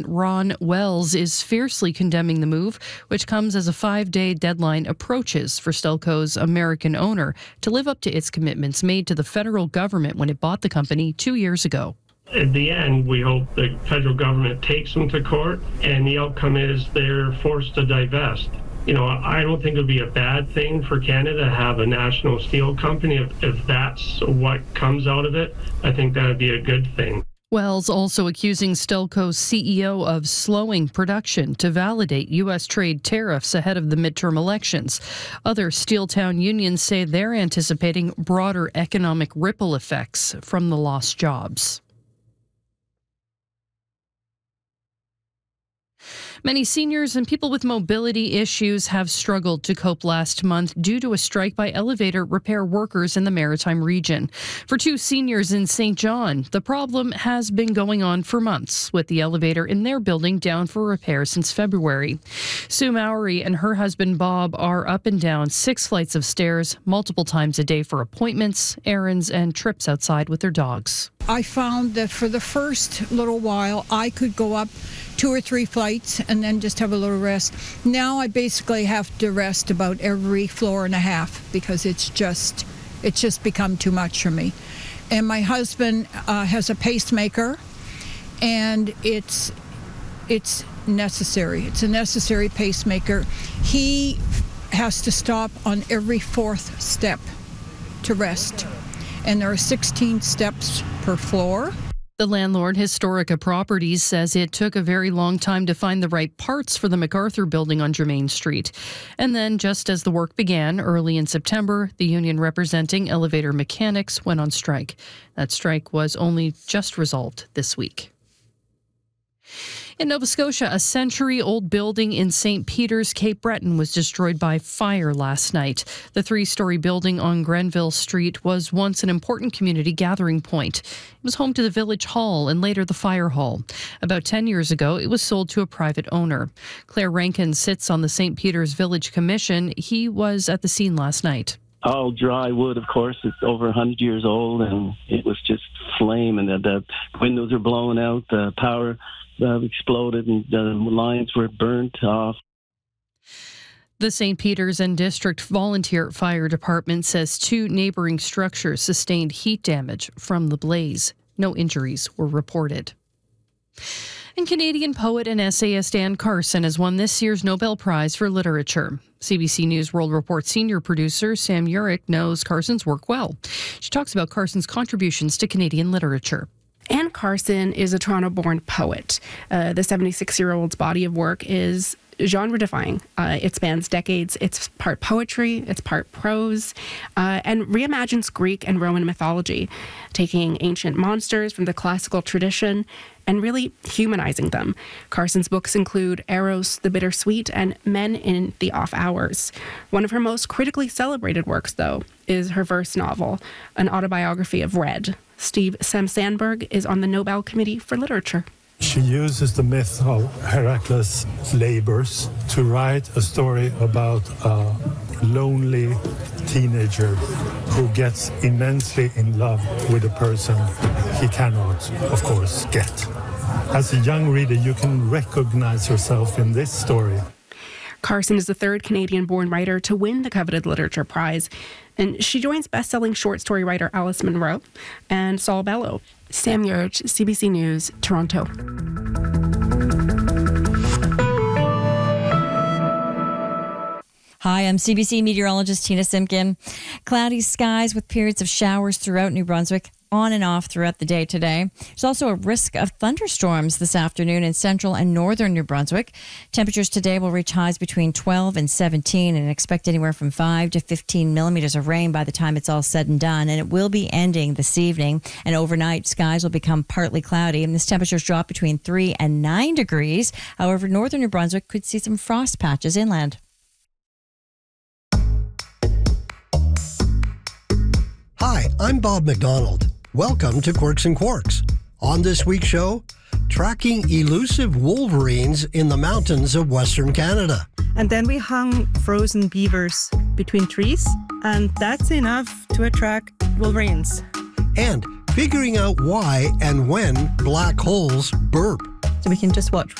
Ron Wells is fiercely condemning the move, which comes as a 5-day deadline approaches for Stelco's American owner to live up to its commitments made to the federal government when it bought the company 2 years ago. At the end, we hope the federal government takes them to court, and the outcome is they're forced to divest. I don't think it would be a bad thing for Canada to have a national steel company. If that's what comes out of it, I think that would be a good thing. Wells also accusing Stelco's CEO of slowing production to validate U.S. trade tariffs ahead of the midterm elections. Other Steeltown unions say they're anticipating broader economic ripple effects from the lost jobs. Many seniors and people with mobility issues have struggled to cope last month due to a strike by elevator repair workers in the Maritime region. For 2 seniors in St. John, the problem has been going on for months, with the elevator in their building down for repair since February. Sue Mowry and her husband Bob are up and down 6 flights of stairs multiple times a day for appointments, errands, and trips outside with their dogs. I found that for the first little while, I could go up 2 or 3 flights and then just have a little rest. Now I basically have to rest about every floor and a half because it's just become too much for me. And my husband has a pacemaker, and it's necessary. It's a necessary pacemaker. He has to stop on every 4th step to rest. And there are 16 steps per floor. The landlord, Historica Properties, says it took a very long time to find the right parts for the MacArthur building on Germain Street. And then, just as the work began early in September, the union representing elevator mechanics went on strike. That strike was only just resolved this week. In Nova Scotia, a century-old building in St. Peter's, Cape Breton, was destroyed by fire last night. The 3-story building on Grenville Street was once an important community gathering point. It was home to the Village Hall and later the Fire Hall. About 10 years ago, it was sold to a private owner. Claire Rankin sits on the St. Peter's Village Commission. He was at the scene last night. All dry wood, of course. It's over 100 years old, and it was just flame, and the windows are blown out, the power exploded, and the lines were burnt off. The St. Peter's and District Volunteer Fire Department says 2 neighboring structures sustained heat damage from the blaze. No injuries were reported. And Canadian poet and essayist Anne Carson has won this year's Nobel Prize for Literature. CBC News World Report senior producer Sam Urich knows Carson's work well. She talks about Carson's contributions to Canadian literature. Anne Carson is a Toronto-born poet. The 76-year-old's body of work is genre-defying. It spans decades. It's part poetry, it's part prose, and reimagines Greek and Roman mythology, taking ancient monsters from the classical tradition and really humanizing them. Carson's books include Eros the Bittersweet and Men in the Off Hours. One of her most critically celebrated works, though, is her verse novel, an autobiography of Red. Steve Sandberg is on the Nobel Committee for Literature. She uses the myth of Heracles' labors to write a story about a lonely teenager who gets immensely in love with a person he cannot, of course, get. As a young reader, you can recognize yourself in this story. Carson is the 3rd Canadian-born writer to win the coveted Literature Prize, and she joins best-selling short story writer Alice Munro and Saul Bellow. Sam Urich, CBC News, Toronto. Hi, I'm CBC meteorologist Tina Simpkin. Cloudy skies with periods of showers throughout New Brunswick, on and off throughout the day today. There's also a risk of thunderstorms this afternoon in central and northern New Brunswick. Temperatures today will reach highs between 12 and 17 and expect anywhere from 5 to 15 millimeters of rain by the time it's all said and done. And it will be ending this evening. And overnight, skies will become partly cloudy. And this temperatures drop between 3 and 9 degrees. However, northern New Brunswick could see some frost patches inland. Hi, I'm Bob McDonald. Welcome to Quirks and Quarks. On this week's show, tracking elusive wolverines in the mountains of Western Canada. And then we hung frozen beavers between trees, and that's enough to attract wolverines. And figuring out why and when black holes burp. So we can just watch